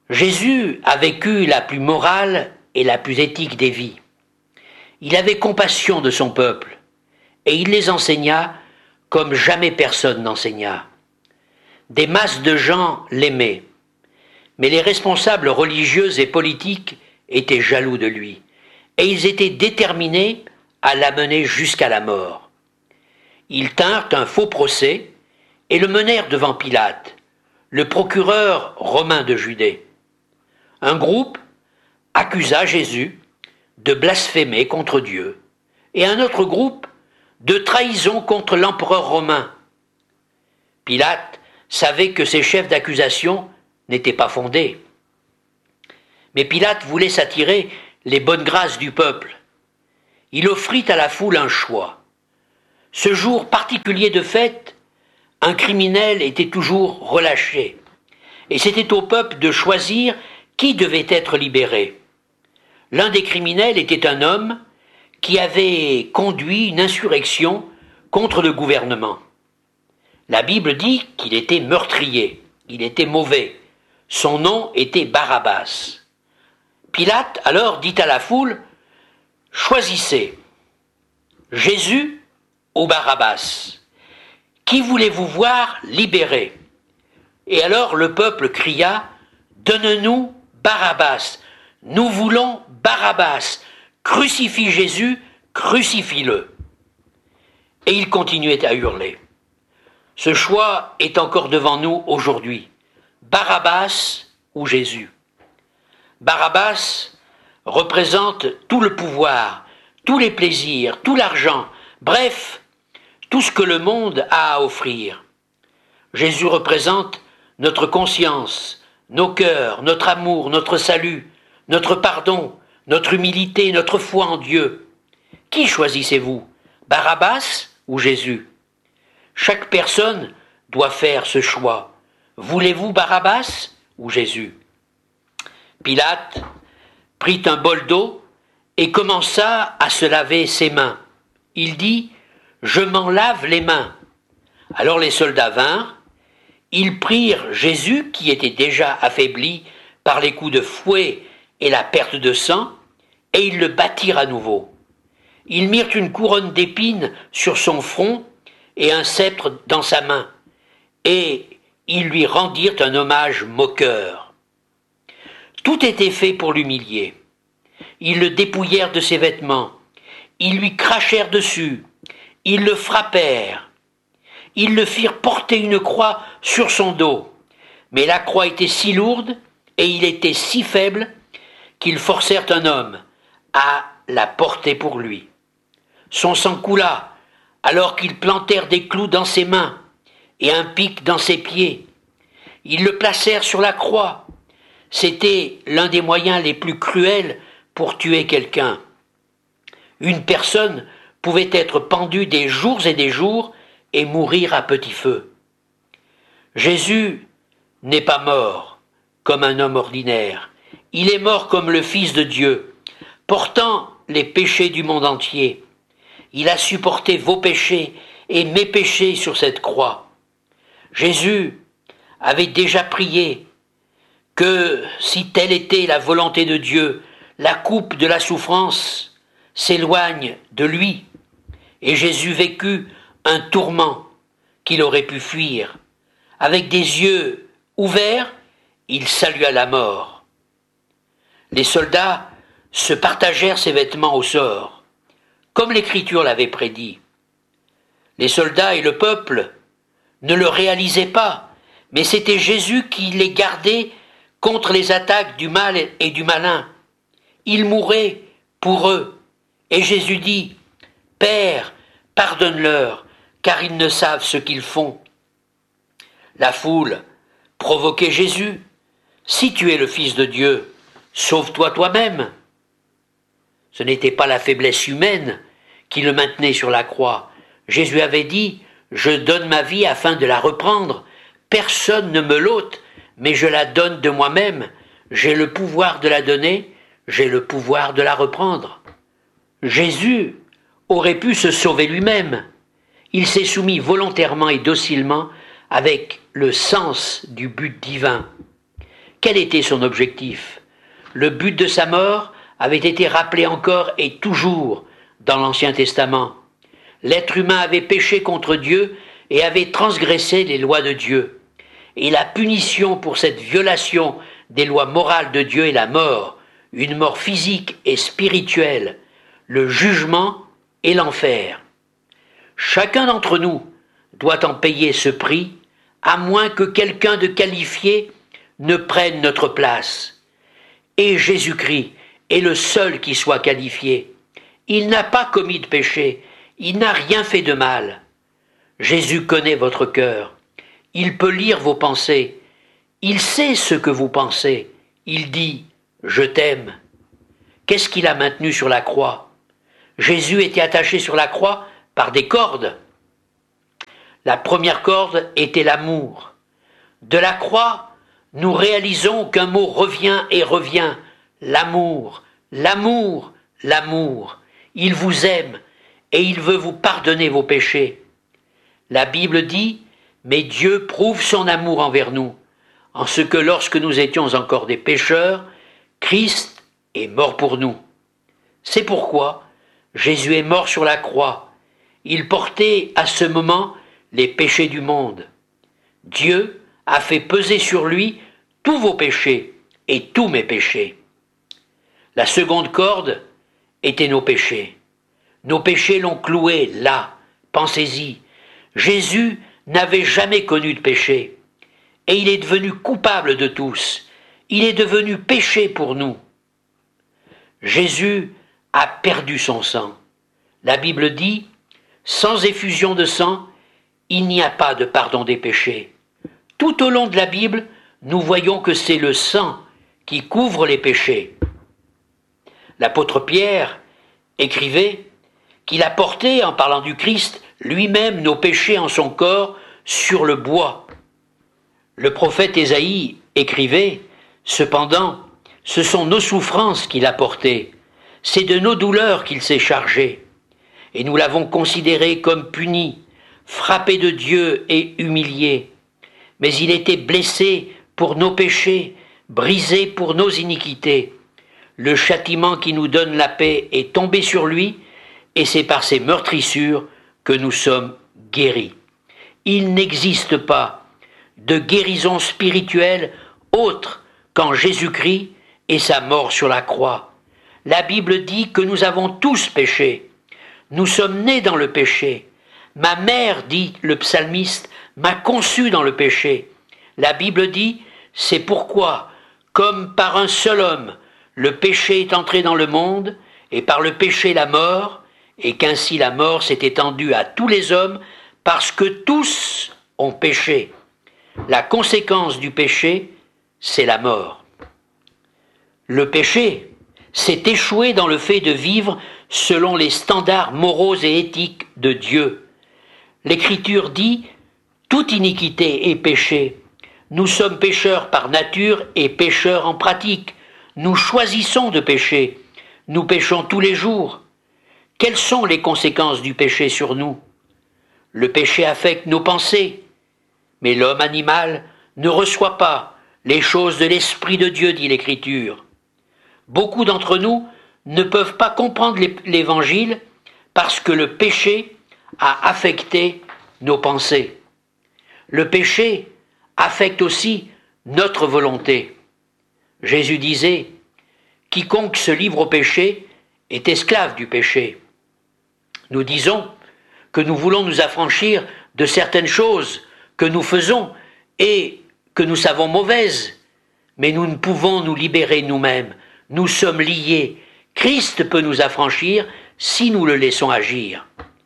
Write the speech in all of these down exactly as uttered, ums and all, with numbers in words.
Jésus a vécu la plus morale et la plus éthique des vies. Il avait compassion de son peuple et il les enseigna comme jamais personne n'enseigna. Des masses de gens l'aimaient, mais les responsables religieux et politiques étaient jaloux de lui et ils étaient déterminés à l'amener jusqu'à la mort. Ils tinrent un faux procès et le menèrent devant Pilate, le procureur romain de Judée. Un groupe accusa Jésus de blasphémer contre Dieu et un autre groupe de trahison contre l'empereur romain. Pilate savait que ces chefs d'accusation n'étaient pas fondés. Mais Pilate voulait s'attirer les bonnes grâces du peuple. Il offrit à la foule un choix. Ce jour particulier de fête, un criminel était toujours relâché, et c'était au peuple de choisir qui devait être libéré. L'un des criminels était un homme qui avait conduit une insurrection contre le gouvernement. La Bible dit qu'il était meurtrier, il était mauvais. Son nom était Barabbas. Pilate alors dit à la foule, « Choisissez, Jésus ou Barabbas. Qui voulez-vous voir libéré ?» Et alors le peuple cria, « Donne-nous Barabbas, nous voulons Barabbas, crucifie Jésus, crucifie-le. » Et il continuait à hurler. Ce choix est encore devant nous aujourd'hui, Barabbas ou Jésus. Barabbas représente tout le pouvoir, tous les plaisirs, tout l'argent, bref, tout ce que le monde a à offrir. Jésus représente notre conscience, nos cœurs, notre amour, notre salut, notre pardon, notre humilité, notre foi en Dieu. Qui choisissez-vous, Barabbas ou Jésus? Chaque personne doit faire ce choix. Voulez-vous Barabbas ou Jésus? Pilate prit un bol d'eau et commença à se laver ses mains. Il dit, « Je m'en lave les mains. » Alors les soldats vinrent, ils prirent Jésus, qui était déjà affaibli par les coups de fouet et la perte de sang, et ils le battirent à nouveau. Ils mirent une couronne d'épines sur son front et un sceptre dans sa main, et ils lui rendirent un hommage moqueur. Tout était fait pour l'humilier. Ils le dépouillèrent de ses vêtements, ils lui crachèrent dessus, ils le frappèrent, ils le firent porter une croix sur son dos, mais la croix était si lourde et il était si faible qu'ils forcèrent un homme à la porter pour lui. Son sang coula alors qu'ils plantèrent des clous dans ses mains et un pic dans ses pieds. Ils le placèrent sur la croix. C'était l'un des moyens les plus cruels pour tuer quelqu'un. Une personne pouvait être pendue des jours et des jours et mourir à petit feu. Jésus n'est pas mort comme un homme ordinaire. Il est mort comme le Fils de Dieu, portant les péchés du monde entier. Il a supporté vos péchés et mes péchés sur cette croix. Jésus avait déjà prié que si telle était la volonté de Dieu, la coupe de la souffrance s'éloigne de lui, et Jésus vécut un tourment qu'il aurait pu fuir. Avec des yeux ouverts, il salua la mort. Les soldats se partagèrent ses vêtements au sort, comme l'Écriture l'avait prédit. Les soldats et le peuple ne le réalisaient pas, mais c'était Jésus qui les gardait contre les attaques du mal et du malin. Il mourait pour eux. Et Jésus dit, « Père, pardonne-leur, car ils ne savent ce qu'ils font. » La foule provoquait Jésus. « Si tu es le Fils de Dieu, sauve-toi toi-même. » Ce n'était pas la faiblesse humaine qui le maintenait sur la croix. Jésus avait dit, « Je donne ma vie afin de la reprendre. Personne ne me l'ôte, mais je la donne de moi-même. J'ai le pouvoir de la donner, j'ai le pouvoir de la reprendre. » Jésus aurait pu se sauver lui-même. Il s'est soumis volontairement et docilement avec le sens du but divin. Quel était son objectif? Le but de sa mort avait été rappelé encore et toujours dans l'Ancien Testament. L'être humain avait péché contre Dieu et avait transgressé les lois de Dieu. Et la punition pour cette violation des lois morales de Dieu est la mort, une mort physique et spirituelle, le jugement et l'enfer. Chacun d'entre nous doit en payer ce prix, à moins que quelqu'un de qualifié ne prenne notre place. Et Jésus-Christ est le seul qui soit qualifié. Il n'a pas commis de péché, il n'a rien fait de mal. Jésus connaît votre cœur, il peut lire vos pensées, il sait ce que vous pensez, il dit « Je t'aime ». Qu'est-ce qu'il a maintenu sur la croix? Jésus était attaché sur la croix par des cordes. La première corde était l'amour. De la croix, nous réalisons qu'un mot revient et revient. L'amour, l'amour, l'amour. Il vous aime et il veut vous pardonner vos péchés. La Bible dit « Mais Dieu prouve son amour envers nous, en ce que lorsque nous étions encore des pécheurs, Christ est mort pour nous. » C'est pourquoi Jésus est mort sur la croix. Il portait à ce moment les péchés du monde. Dieu a fait peser sur lui tous vos péchés et tous mes péchés. La seconde corde était nos péchés. Nos péchés l'ont cloué là, pensez-y. Jésus n'avait jamais connu de péché, et il est devenu coupable de tous. Il est devenu péché pour nous. Jésus a perdu son sang. La Bible dit, sans effusion de sang, il n'y a pas de pardon des péchés. Tout au long de la Bible, nous voyons que c'est le sang qui couvre les péchés. L'apôtre Pierre écrivait qu'il a porté, en parlant du Christ, lui-même nos péchés en son corps sur le bois. Le prophète Ésaïe écrivait, cependant, ce sont nos souffrances qu'il a portées, c'est de nos douleurs qu'il s'est chargé, et nous l'avons considéré comme puni, frappé de Dieu et humilié. Mais il était blessé pour nos péchés, brisé pour nos iniquités. Le châtiment qui nous donne la paix est tombé sur lui, et c'est par ses meurtrissures que nous sommes guéris. Il n'existe pas de guérison spirituelle autre qu'en Jésus-Christ et sa mort sur la croix. La Bible dit que nous avons tous péché. Nous sommes nés dans le péché. Ma mère, dit le psalmiste, m'a conçu dans le péché. La Bible dit, c'est pourquoi, comme par un seul homme, le péché est entré dans le monde, et par le péché la mort, et qu'ainsi la mort s'est étendue à tous les hommes, parce que tous ont péché. La conséquence du péché, c'est la mort. Le péché, c'est échouer dans le fait de vivre selon les standards moraux et éthiques de Dieu. L'Écriture dit « Toute iniquité est péché. Nous sommes pécheurs par nature et pécheurs en pratique. Nous choisissons de pécher. Nous péchons tous les jours. » Quelles sont les conséquences du péché sur nous? Le péché affecte nos pensées, mais l'homme animal ne reçoit pas les choses de l'Esprit de Dieu, dit l'Écriture. Beaucoup d'entre nous ne peuvent pas comprendre l'Évangile parce que le péché a affecté nos pensées. Le péché affecte aussi notre volonté. Jésus disait « Quiconque se livre au péché est esclave du péché ». Nous disons que nous voulons nous affranchir de certaines choses que nous faisons et que nous savons mauvaises, mais nous ne pouvons nous libérer nous-mêmes. Nous sommes liés. Christ peut nous affranchir si nous le laissons agir.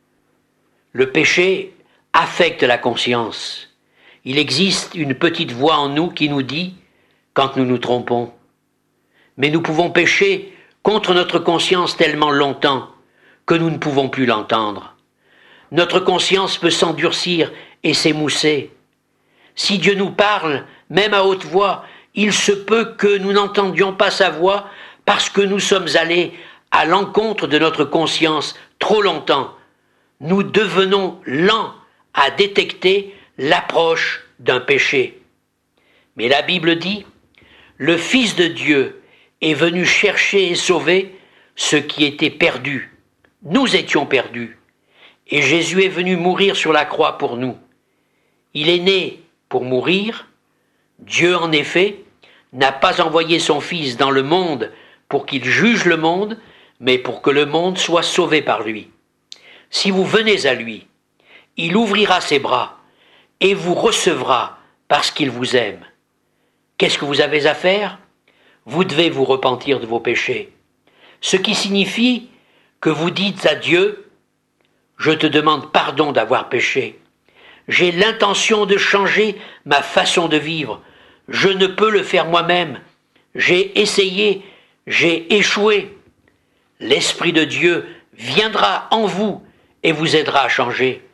Le péché affecte la conscience. Il existe une petite voix en nous qui nous dit quand nous nous trompons. Mais nous pouvons pécher contre notre conscience tellement longtemps que nous ne pouvons plus l'entendre. Notre conscience peut s'endurcir et s'émousser. Si Dieu nous parle, même à haute voix, il se peut que nous n'entendions pas sa voix parce que nous sommes allés à l'encontre de notre conscience trop longtemps. Nous devenons lents à détecter l'approche d'un péché. Mais la Bible dit le Fils de Dieu est venu chercher et sauver ce qui était perdu. Nous étions perdus, et Jésus est venu mourir sur la croix pour nous. Il est né pour mourir. Dieu, en effet, n'a pas envoyé son Fils dans le monde pour qu'il juge le monde, mais pour que le monde soit sauvé par lui. Si vous venez à lui, il ouvrira ses bras et vous recevra parce qu'il vous aime. Qu'est-ce que vous avez à faire? Vous devez vous repentir de vos péchés. Ce qui signifie que vous dites à Dieu, « Je te demande pardon d'avoir péché. J'ai l'intention de changer ma façon de vivre. Je ne peux le faire moi-même. J'ai essayé, j'ai échoué. » L'Esprit de Dieu viendra en vous et vous aidera à changer.